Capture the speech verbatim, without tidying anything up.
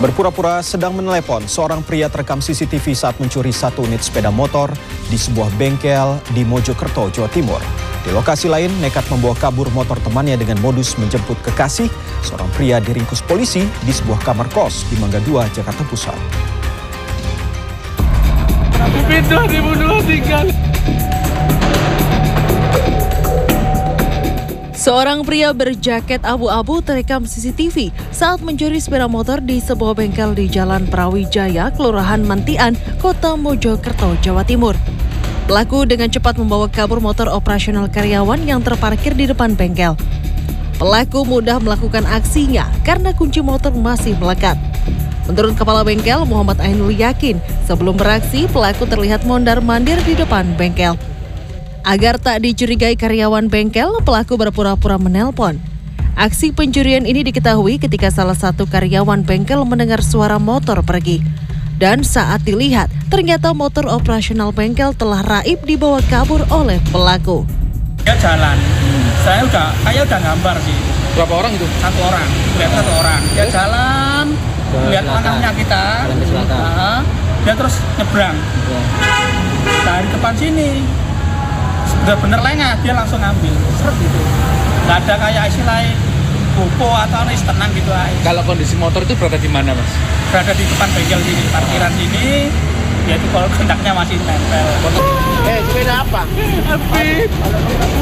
Berpura-pura sedang menelepon, seorang pria terekam C C T V saat mencuri satu unit sepeda motor di sebuah bengkel di Mojokerto, Jawa Timur. Di lokasi lain, nekat membawa kabur motor temannya dengan modus menjemput kekasih. Seorang pria diringkus polisi di sebuah kamar kos di Mangga dua, Jakarta Pusat. dua ribu dua puluh tiga. Seorang pria berjaket abu-abu terekam C C T V saat mencuri sepeda motor di sebuah bengkel di Jalan Prawijaya, Kelurahan Mantian, Kota Mojokerto, Jawa Timur. Pelaku dengan cepat membawa kabur motor operasional karyawan yang terparkir di depan bengkel. Pelaku mudah melakukan aksinya karena kunci motor masih melekat. Menurut Kepala Bengkel Muhammad Ainul yakin, sebelum beraksi pelaku terlihat mondar-mandir di depan bengkel. Agar tak dicurigai karyawan bengkel, pelaku berpura-pura menelpon. Aksi pencurian ini diketahui ketika salah satu karyawan bengkel mendengar suara motor pergi. Dan saat dilihat, ternyata motor operasional bengkel telah raib dibawa kabur oleh pelaku. Dia jalan, saya udah, kayak udah gambar sih. Berapa orang itu? Satu orang, lihat satu orang. Dia jalan, lihat tanahnya kita, nah, dia terus nyebrang. Dari depan sini. Udah bener lengah, dia langsung ngambil seret gitu. Gak ada kayak istilah buko atau nis tenang gitu aja. Kalau kondisi motor itu berada di mana, Mas? Berada di depan bengkel sini, parkiran sini. Yaitu kalau gendaknya masih nempel. Eh, sepeda apa? Habis.